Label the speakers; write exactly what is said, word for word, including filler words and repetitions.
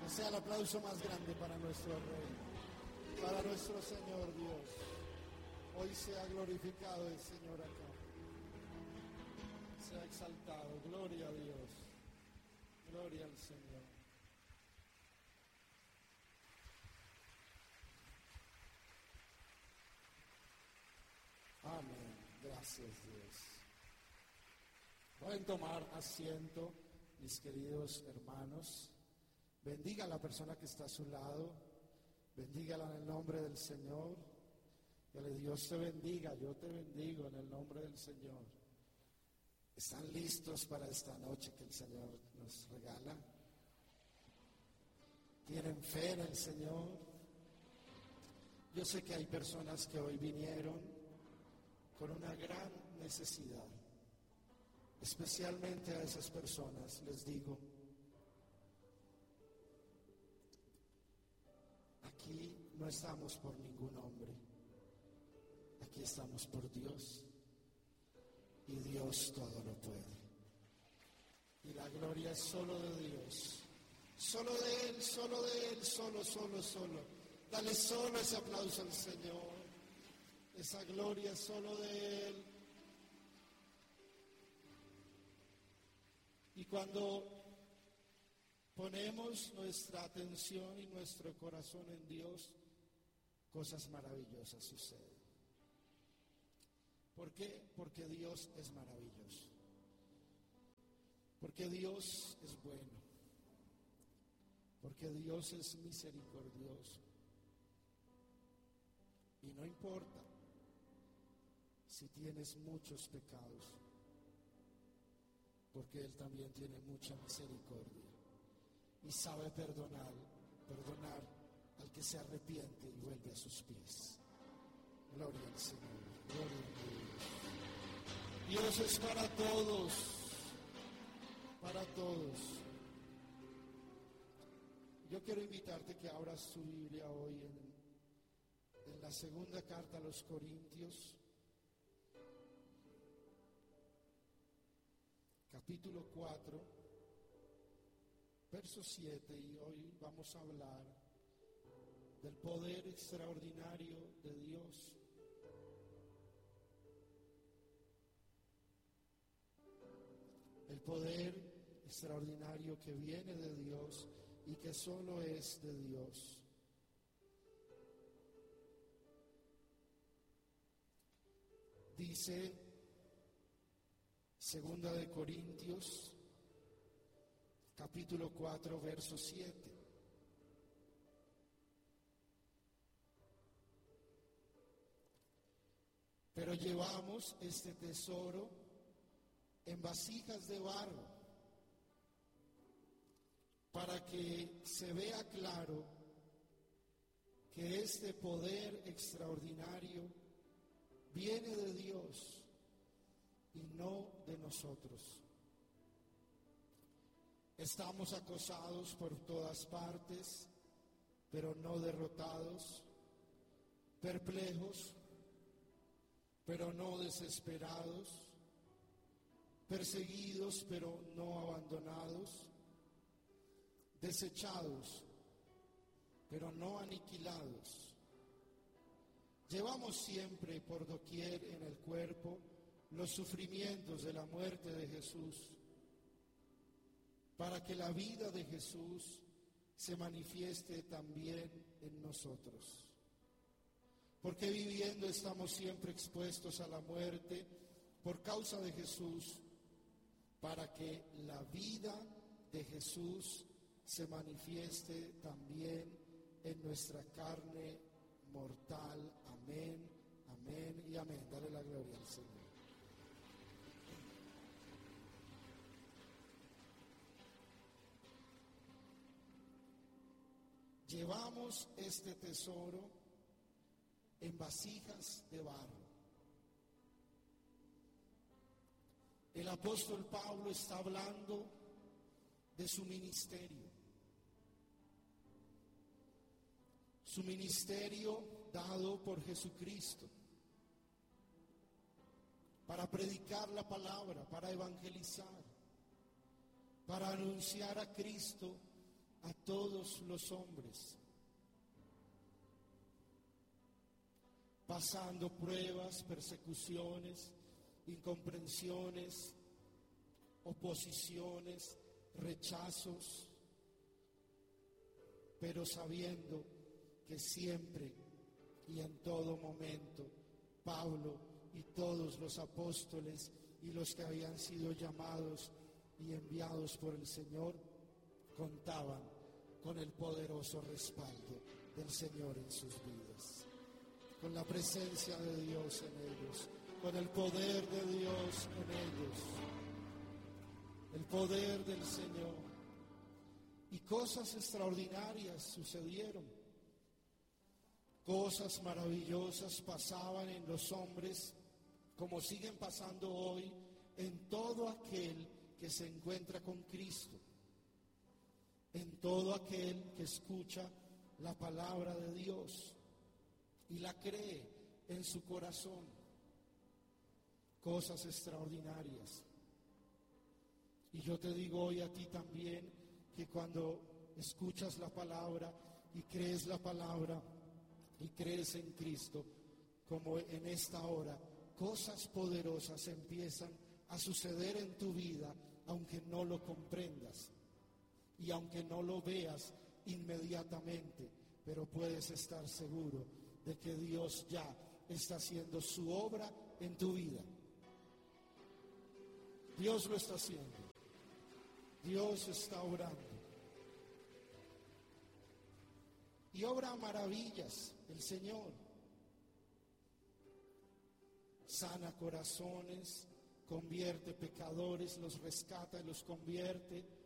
Speaker 1: Que sea el aplauso más grande para nuestro Rey, para nuestro Señor Dios. Hoy sea glorificado el Señor acá. Sea exaltado. Gloria a Dios. Gloria al Señor. Amén. Gracias, Dios. Pueden tomar asiento, mis queridos hermanos. Bendiga a la persona que está a su lado. Bendígala en el nombre del Señor. Que Dios te bendiga. Yo te bendigo en el nombre del Señor. ¿Están listos para esta noche que el Señor nos regala? ¿Tienen fe en el Señor? Yo sé que hay personas que hoy vinieron con una gran necesidad. Especialmente a esas personas les digo, aquí no estamos por ningún hombre, aquí estamos por Dios, y Dios todo lo puede. Y la gloria es solo de Dios, solo de Él, solo de Él, solo, solo, solo. Dale solo ese aplauso al Señor, esa gloria es solo de Él. Y cuando ponemos nuestra atención y nuestro corazón en Dios, cosas maravillosas suceden. ¿Por qué? Porque Dios es maravilloso. Porque Dios es bueno. Porque Dios es misericordioso. Y no importa si tienes muchos pecados, porque Él también tiene mucha misericordia y sabe perdonar, perdonar al que se arrepiente y vuelve a sus pies. Gloria al Señor, gloria a Dios. Dios es para todos, para todos. Yo quiero invitarte que abras tu Biblia hoy en, en la segunda carta a los Corintios, capítulo cuatro, verso siete, y hoy vamos a hablar del poder extraordinario de Dios. El poder extraordinario que viene de Dios y que solo es de Dios. Dice Segunda de Corintios, capítulo cuatro, verso siete. Pero llevamos este tesoro en vasijas de barro, para que se vea claro que este poder extraordinario viene de Dios y no de nosotros. Estamos acosados por todas partes, pero no derrotados, perplejos, pero no desesperados, perseguidos, pero no abandonados, desechados, pero no aniquilados. Llevamos siempre por doquier en el cuerpo los sufrimientos de la muerte de Jesús, para que la vida de Jesús se manifieste también en nosotros. Porque viviendo estamos siempre expuestos a la muerte por causa de Jesús, para que la vida de Jesús se manifieste también en nuestra carne mortal. Amén, amén y amén. Dale la gloria al Señor. Llevamos este tesoro en vasijas de barro. El apóstol Pablo está hablando de su ministerio. Su ministerio dado por Jesucristo para predicar la palabra, para evangelizar, para anunciar a Cristo a todos los hombres, pasando pruebas, persecuciones, incomprensiones, oposiciones, rechazos, pero sabiendo que siempre y en todo momento Pablo y todos los apóstoles y los que habían sido llamados y enviados por el Señor contaban con el poderoso respaldo del Señor en sus vidas, con la presencia de Dios en ellos, con el poder de Dios en ellos, el poder del Señor. Y cosas extraordinarias sucedieron, cosas maravillosas pasaban en los hombres, como siguen pasando hoy en todo aquel que se encuentra con Cristo, en todo aquel que escucha la palabra de Dios y la cree en su corazón. Cosas extraordinarias. Y yo te digo hoy a ti también que cuando escuchas la palabra y crees la palabra y crees en Cristo, como en esta hora, cosas poderosas empiezan a suceder en tu vida, aunque no lo comprendas y aunque no lo veas inmediatamente, pero puedes estar seguro de que Dios ya está haciendo su obra en tu vida. Dios lo está haciendo. Dios está obrando. Y obra maravillas el Señor. Sana corazones, convierte pecadores, los rescata y los convierte,